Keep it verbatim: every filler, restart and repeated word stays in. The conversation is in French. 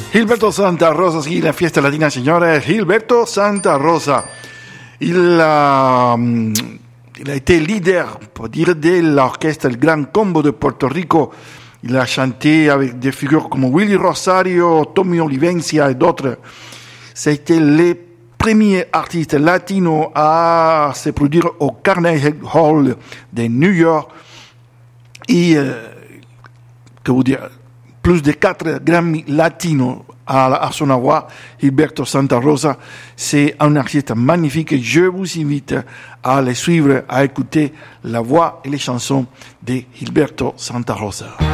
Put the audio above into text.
Gilberto Santa Rosa, sí, la fiesta latina, señores. Gilberto Santa Rosa. Il a, il a été leader, pour dire, de l'orchestre El Gran Combo de Puerto Rico. Il a chanté avec des figures comme Willy Rosario, Tommy Olivencia et d'autres. C'était le premier artiste latino à se produire au Carnegie Hall de New York. Et, euh, que vous dire, plus de quatre Grammy latinos à, à son voix. Gilberto Santa Rosa, c'est un artiste magnifique. Je vous invite à le suivre, à écouter la voix et les chansons de Gilberto Santa Rosa.